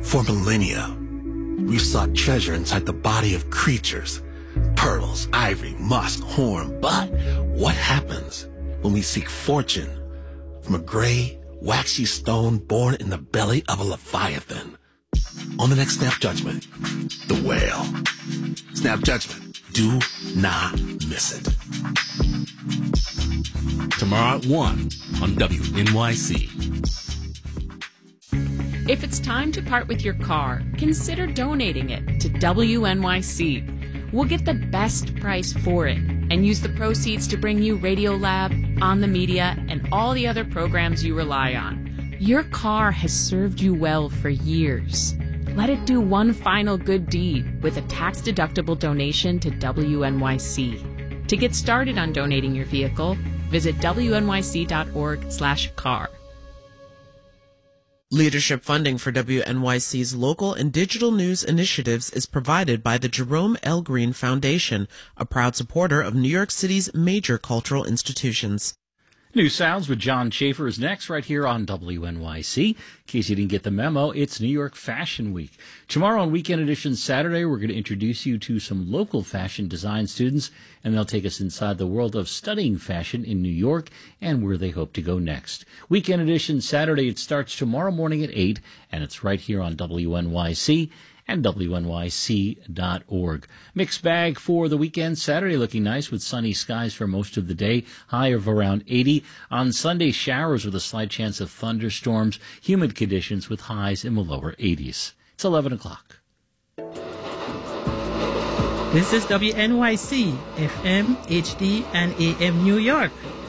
For millennia, we've sought treasure inside the body of creatures. Pearls, ivory, musk, horn. But what happens when we seek fortune from a gray, waxy stone born in the belly of a leviathan? On the next Snap Judgment, the whale. Snap Judgment. Do not miss it. Tomorrow at 1 on WNYC. If it's time to part with your car, consider donating it to WNYC. We'll get the best price for it and use the proceeds to bring you Radiolab, On the Media, and all the other programs you rely on. Your car has served you well for years. Let it do one final good deed with a tax-deductible donation to WNYC. To get started on donating your vehicle, visit wnyc.org/car. Leadership funding for WNYC's local and digital news initiatives is provided by the Jerome L. Green Foundation, a proud supporter of New York City's major cultural institutions. New Sounds with John Schaefer is next right here on WNYC. In case you didn't get the memo, it's New York Fashion Week. Tomorrow on Weekend Edition Saturday, we're going to introduce you to some local fashion design students, and they'll take us inside the world of studying fashion in New York and where they hope to go next. Weekend Edition Saturday, it starts tomorrow morning at 8, and it's right here on WNYC and WNYC.org. Mixed bag for the weekend. Saturday looking nice with sunny skies for most of the day, high of around 80. On Sunday, showers with a slight chance of thunderstorms, humid conditions with highs in the lower 80s. It's 11 o'clock. This is WNYC, FM, HD, and AM New York.